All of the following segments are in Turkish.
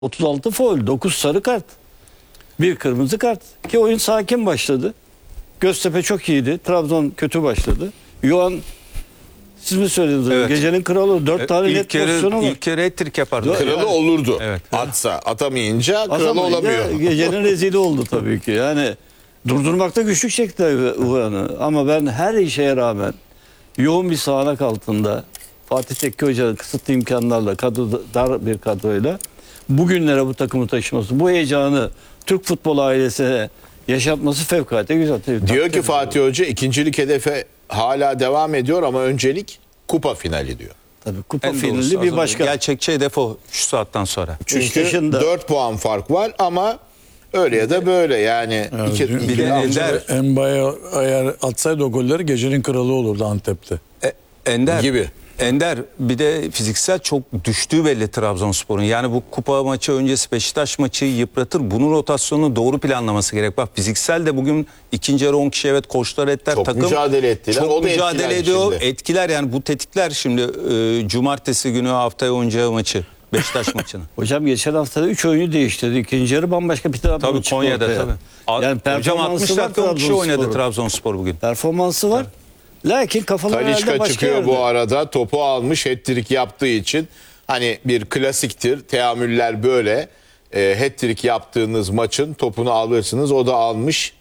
36 faul, 9 sarı kart, bir kırmızı kart. Ki oyun sakin başladı. Göztepe çok iyiydi. Trabzon kötü başladı. Yoğan, siz mi söylediniz? Evet. Gecenin kralı 4 tane net pozisyonu var. İlk kere hat-trick yapardı. Kralı olurdu. Evet. Atsa, atamayınca kralı Atamayınca olamıyor. Gecenin rezili oldu tabii ki. Yani durdurmakta güçlük çekti Uğran'ı. Ama ben her şeye rağmen yoğun bir sağanak altında Fatih Tekke Hoca'nın kısıtlı imkanlarla, dar bir kadroyla bugünlere bu takımı taşıması, bu heyecanı Türk futbol ailesine yaşatması fevkalade güzel. Diyor ki Fatih Hoca ikincilik hedefe hala devam ediyor ama öncelik kupa finali diyor. Tabii kupa En doğrusu. finali bir başka. Gerçekçi hedef o şu saatten sonra. Çünkü yaşında. 4 puan fark var ama öyle ya da böyle yani. Bir de Ender, Emba'ya eğer atsaydı o golleri gecenin kralı olurdu Antep'te. Ender gibi. Ender bir de fiziksel çok düştüğü belli Trabzonspor'un. Yani bu kupa maçı öncesi Beşiktaş maçı yıpratır. Bunun rotasyonunu doğru planlaması gerek. Bak fiziksel de bugün ikinci yarı 10 kişi evet koçlar ettiler. Çok takım mücadele ettiler. Çok O da mücadele etkiler ediyor. şimdi. Etkiler yani bu tetikler şimdi cumartesi günü haftaya oynayacağı maçı. Beşiktaş maçını. Hocam geçen hafta da 3 oyuncu değiştirdi. İkinci yarı bambaşka bir taraf. Tabii Konya'da tabii. Yani Hocam 60 dakika 10 kişi oynadı Trabzonspor'un. Trabzonspor bugün. Performansı var. Lakin kafalar herhalde Talisca başka çıkıyor yerde. bu arada. Topu almış hat-trick yaptığı için. Hani bir klasiktir. Teamüller böyle. Hat-trick yaptığınız maçın topunu alırsınız. O da almış.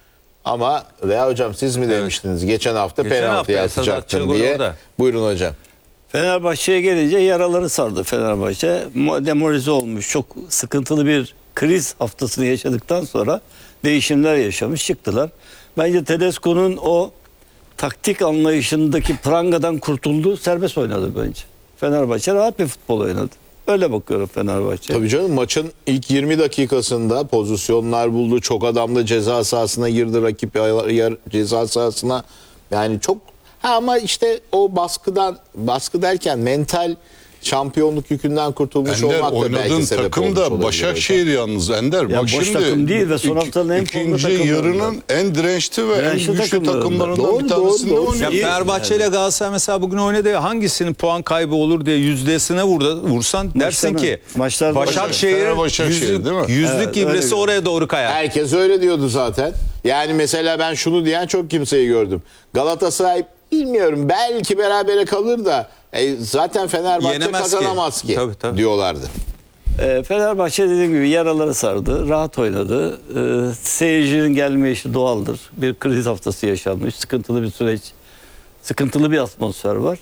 Ama Veya hocam siz mi demiştiniz? Geçen hafta Geçen penaltıya hafta atacaktın Sedat diye. orada. Buyurun hocam. Fenerbahçe'ye gelince yaraları sardı Fenerbahçe. Demoralize olmuş. Çok sıkıntılı bir kriz haftasını yaşadıktan sonra değişimler yaşamış çıktılar. Bence Tedesco'nun o taktik anlayışındaki prangadan kurtuldu. Serbest oynadı bence. Fenerbahçe rahat bir futbol oynadı. Öyle bakıyorum Fenerbahçe. Tabii canım maçın ilk 20 dakikasında pozisyonlar buldu. Çok adamla ceza sahasına girdi. Rakip ceza sahasına. Yani çok ama işte o baskı derken mental şampiyonluk yükünden kurtulmuş Ender olmak da belki oynadığın sebep takım olmuş da olabilir Başakşehir yalnız Ender. Ya Bak boş şimdi takım değil ve son haftanın en formda ikinci takımlarından. yarının en dirençli ve Dirençli en güçlü takımlarından. takımlarından Doğru, bir tanesinde doğru. oynuyor. Ya İyi. Fenerbahçe ile Galatasaray mesela bugün oynadı. Hangisinin puan kaybı olur diye yüzdesine vursan dersin ki Maçlar Başakşehir Başakşehir değil mi? yüzlük Evet, ibresi öyle. oraya doğru kayar. Herkes öyle diyordu zaten. Yani mesela ben şunu diyen çok kimseyi gördüm. Galatasaray bilmiyorum belki berabere kalır da zaten Fenerbahçe Yenemez ki. kazanamaz ki Tabii. diyorlardı. Fenerbahçe dediğim gibi yaraları sardı. Rahat oynadı. Seyircinin gelme işi doğaldır. Bir kriz haftası yaşanmış. Sıkıntılı bir süreç. Sıkıntılı bir atmosfer var.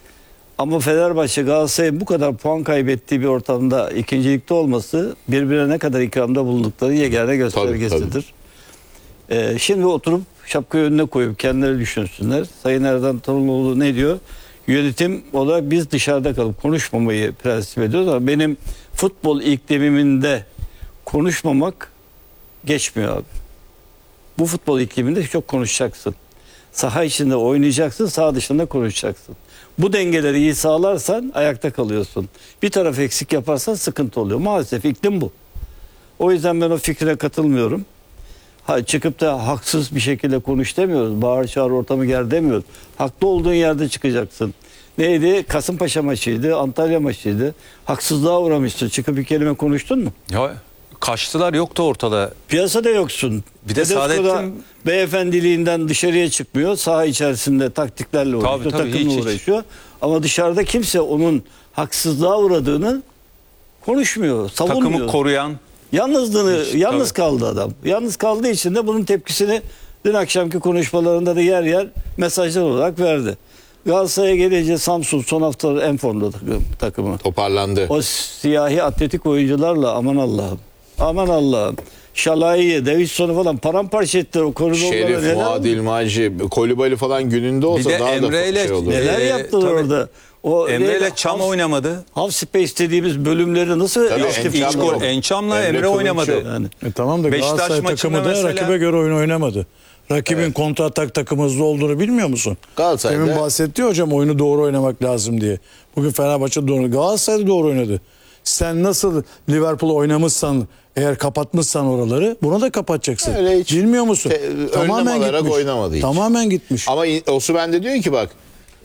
Ama Fenerbahçe Galatasaray'ın bu kadar puan kaybettiği bir ortamda ikincilikte olması birbirine ne kadar ikramda bulundukları yegane göstergesidir. Şimdi oturup şapkayı önüne koyup kendileri düşünsünler. Sayın Erdem Torunoğlu ne diyor? Yönetim olarak biz dışarıda kalıp konuşmamayı prensip ediyoruz ama benim futbol iklimiminde konuşmamak geçmiyor abi. Bu futbol ikliminde çok konuşacaksın. Saha içinde oynayacaksın, saha dışında konuşacaksın. Bu dengeleri iyi sağlarsan ayakta kalıyorsun. Bir taraf eksik yaparsan sıkıntı oluyor. Maalesef iklim bu. O yüzden ben o fikre katılmıyorum. Çıkıp da haksız bir şekilde konuş demiyoruz. Bağır çağır ortamı ger demiyoruz. Haklı olduğun yerde çıkacaksın. Neydi? Kasımpaşa maçıydı, Antalya maçıydı. Haksızlığa uğramışsın. Çıkıp bir kelime konuştun mu? Ya kaçtılar yoktu ortada. Piyasada yoksun. Bir de Tedesco da Saadettin- beyefendiliğinden dışarıya çıkmıyor. Saha içerisinde taktiklerle uğraşıyor, Tabii, takımla hiç. uğraşıyor. Ama dışarıda kimse onun haksızlığa uğradığını konuşmuyor, savunmuyor. Takımı koruyan Yalnız kaldı adam. Yalnız kaldığı için de bunun tepkisini dün akşamki konuşmalarında da yer yer mesajlar olarak verdi. Galatasaray'a gelince Samsun son hafta en formda takımı. Toparlandı. O siyahi atletik oyuncularla aman Allah'ım. Aman Allah'ım. Şalai'yi, Davidson'u falan paramparça ettiler o koridorlara. Şerif, Fuat İlmacı, Kolibali falan gününde olsa Bir de daha Emre ile- da şey olur. Neler yaptılar tabii. orada? O Emre ile Çam oynamadı. Half space dediğimiz bölümleri nasıl Tabii, aktif Ençam tuttular? yok. Ençam'la Emre Emre Kılınç oynamadı. yok. Yani. Tamam da Beşiktaş Galatasaray maçında takımı da mesela- rakibe göre oyun oynamadı. Rakibin kontra atak takımı hızlı olduğunu bilmiyor musun? Galatasaray'da- Demin bahsetti ya hocam oyunu doğru oynamak lazım diye. Bugün Fenerbahçe doğru. Galatasaray'da doğru oynadı. Sen nasıl Liverpool oynamışsan, eğer kapatmışsan oraları, bunu da kapatacaksın. Öyle hiç Bilmiyor musun? önlem alarak oynamadı hiç. Tamamen gitmiş. Ama Osimhen de diyor ki bak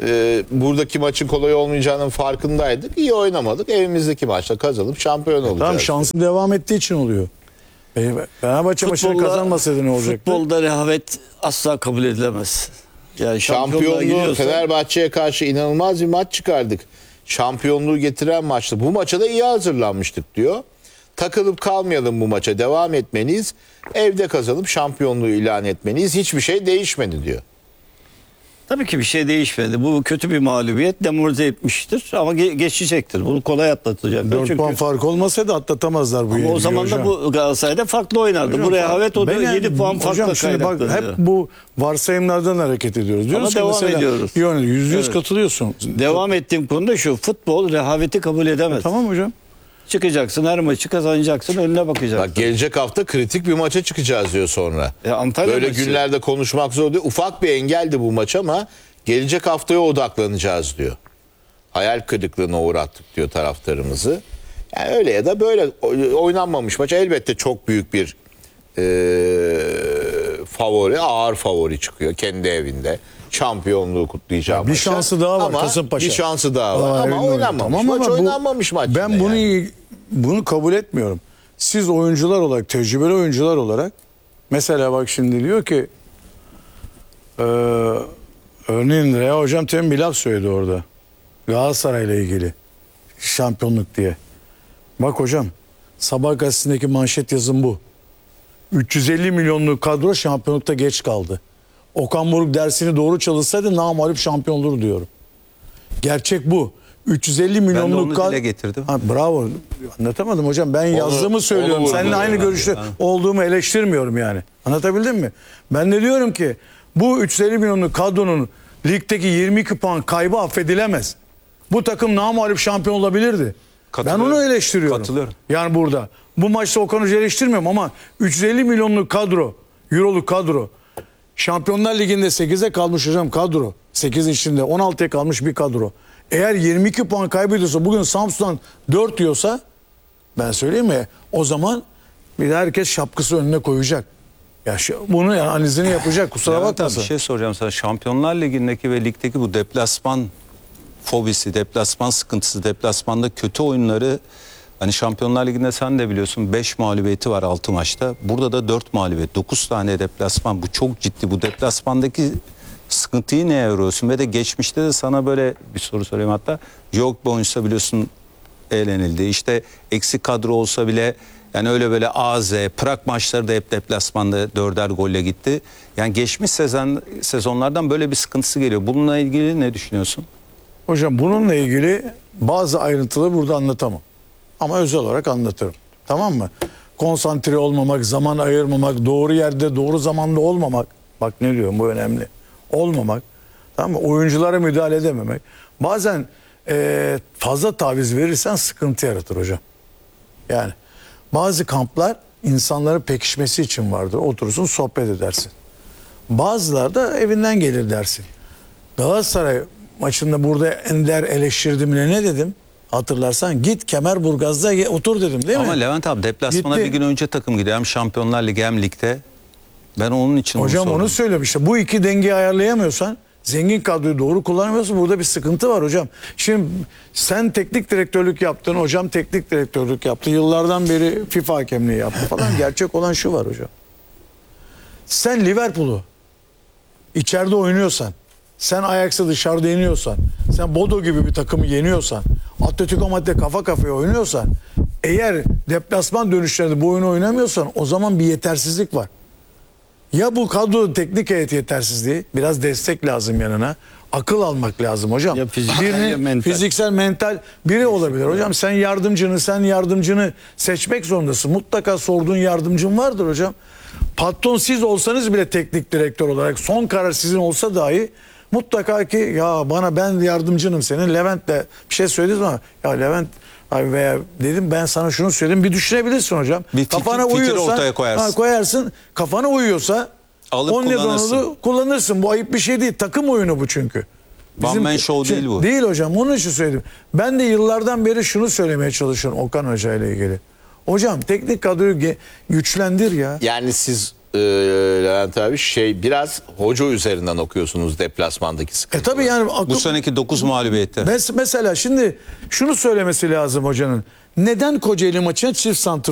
buradaki maçın kolay olmayacağının farkındaydık. İyi oynamadık. Evimizdeki maçta kazanıp şampiyon olacağız. Tamam, şansı devam ettiği için oluyor. Fenerbahçe maçını kazanmasaydı ne olacaktı? Futbolda rehavet asla kabul edilemez. Yani Şampiyonluğu Fenerbahçe'ye karşı inanılmaz bir maç çıkardık. Şampiyonluğu getiren maçtı. Bu maça da iyi hazırlanmıştık diyor. Takılıp kalmayalım, bu maça devam etmeliyiz. Evde kazanıp şampiyonluğu ilan etmeliyiz. Hiçbir şey değişmedi diyor. Tabii ki bir şey değişmedi. Bu kötü bir mağlubiyet, demoralize etmiştir ama geçecektir. Bunu kolay atlatacaklar. 4 puan fark olmasaydı atlatamazlar bu ama yenilgiyi o zaman hocam. da bu Galatasaray'da farklı oynardı. Hocam, Bu rehavet o da ben 7 puan hocam farkla şimdi bak, kaynaklanıyor. hep bu varsayımlardan hareket ediyoruz. Diyoruz ki devam mesela, ediyoruz. %100 Evet. katılıyorsun. Devam ettiğim konuda şu: futbol rehaveti kabul edemez. Tamam hocam. Çıkacaksın, her maçı kazanacaksın, önüne bakacaksın. Bak, gelecek hafta kritik bir maça çıkacağız diyor sonra. Antalya Böyle maçı. günlerde konuşmak zor değil. Ufak bir engeldi bu maç ama gelecek haftaya odaklanacağız diyor. Hayal kırıklığına uğrattık diyor taraftarımızı. Yani öyle ya da böyle oynanmamış maç elbette çok büyük bir favori, ağır favori çıkıyor kendi evinde. Şampiyonluğu kutlayacağım. Bir maça. şansı daha var Ama Kasımpaşa. Bir şansı daha var. Aa, Ama evinde oynanmamış tamam, maç. ama bu- Oynanmamış maç. Ben yine bunu yani. bunu kabul etmiyorum. Siz oyuncular olarak, tecrübeli oyuncular olarak, mesela bak şimdi diyor ki örneğin Rea hocam temin bir laf söyledi orada. Galatasaray'la ilgili şampiyonluk diye. Bak hocam, Sabah gazetesindeki manşet yazım bu. 350 milyonluk kadro şampiyonlukta geç kaldı. Okan Buruk dersini doğru çalışsaydı namağlup şampiyon olur diyorum. Gerçek bu. 350 milyonluk onu dile getirdim. Ha, bravo. Anlatamadım hocam. Ben yazdığımı söylüyorum. onu Seninle vurguluyorum aynı ben. görüşte olduğumu eleştirmiyorum yani. Anlatabildim mi? Ben de diyorum ki bu 350 milyonluk kadronun ligdeki 22 puan kaybı affedilemez. Bu takım namağlup şampiyon olabilirdi. Ben Katılıyorum. onu eleştiriyorum. Katılıyorum. Yani burada. Bu maçta Okan Hoca'yı eleştirmiyorum ama 350 milyonluk kadro, euroluk kadro. Şampiyonlar Ligi'nde 8'e kalmış hocam kadro. 8 içinde 16'ya kalmış bir kadro. Eğer 22 puan kaybediyorsa, bugün Samsun'dan 4 diyorsa, ben söyleyeyim mi? O zaman bir de herkes şapkası önüne koyacak. Ya bunu yani analizini yapacak. Kusura Levent abi, bakmasın. bir şey soracağım sana. Şampiyonlar Ligi'ndeki ve ligdeki bu deplasman fobisi, deplasman sıkıntısı, deplasmanda kötü oyunları, hani Şampiyonlar Ligi'nde sen de biliyorsun 5 mağlubiyeti var 6 maçta. Burada da 4 mağlubiyet, 9 tane deplasman. Bu çok ciddi. Bu deplasmandaki sıkıntıyı neye yoruyorsun? Ve de geçmişte de sana böyle bir soru sorayım hatta. Yok, oyuncusu biliyorsun eğlenildi. İşte eksik kadro olsa bile yani öyle böyle AZ, Prag maçları da hep deplasmanda 4'er golle gitti. Yani geçmiş sezonlardan böyle bir sıkıntısı geliyor. Bununla ilgili ne düşünüyorsun? Hocam bununla ilgili bazı ayrıntıları burada anlatamam. Ama özel olarak anlatırım. Tamam mı? Konsantre olmamak, zaman ayırmamak, doğru yerde, doğru zamanda olmamak. Bak ne diyorum, bu önemli. Olmamak. Tamam mı? Oyunculara müdahale edememek. Bazen fazla taviz verirsen sıkıntı yaratır hocam. Yani bazı kamplar insanların pekişmesi için vardır. Oturursun, sohbet edersin. Bazıları da evinden gelir dersin. Galatasaray maçında burada Ender eleştirdim, ne dedim? Hatırlarsan git Kemerburgaz'da otur dedim, değil mi? Ama Levent abi, deplasmana Gitti. bir gün önce takım gidiyor. Hem Şampiyonlar Ligi hem ligde. Ben onun için Hocam sordum. onu söylüyorum işte. Bu iki dengeyi ayarlayamıyorsan, zengin kadroyu doğru kullanamıyorsan burada bir sıkıntı var hocam. Şimdi sen teknik direktörlük yaptın, hocam teknik direktörlük yaptı. Yıllardan beri FIFA hakemliği yaptı falan. Gerçek olan şu var hocam. Sen Liverpool'u içeride oynuyorsan, sen Ajax'ı dışarıda yeniyorsan, sen Bodo gibi bir takımı yeniyorsan, Atletico Madrid kafa kafaya oynuyorsan, eğer deplasman dönüşlerinde bu oyunu oynamıyorsan, o zaman bir yetersizlik var. Ya bu kadro teknik heyet yetersizliği, biraz destek lazım yanına. Akıl almak lazım hocam. Ya fiziksel ya Birini, mental. fiziksel, mental biri olabilir. Hocam sen yardımcını seçmek zorundasın. Mutlaka sorduğun yardımcın vardır hocam. Patron siz olsanız bile teknik direktör olarak son karar sizin olsa dahi mutlaka ki ya ben yardımcınım senin. Levent'le bir şey söylediniz mi? Ya Levent abi veya dedim ben sana şunu söyledim, bir düşünebilirsin hocam. Bir fikir ortaya koyarsın. Koyarsın. Kafana uyuyorsa Alıp on kullanırsın. nedeni kullanırsın. Bu ayıp bir şey değil. Takım oyunu bu çünkü. One man show değil bu. Değil hocam. Onun için söyledim. Ben de yıllardan beri şunu söylemeye çalışıyorum Okan Hoca ile ilgili. Hocam teknik kadroyu güçlendir ya. Yani siz Levent abi biraz hoca üzerinden okuyorsunuz deplasmandaki sıkıntı. Tabii yani Bu seneki 9 mağlubiyette. mesela şimdi şunu söylemesi lazım hocanın. Neden Kocaeli maçına çift santrfor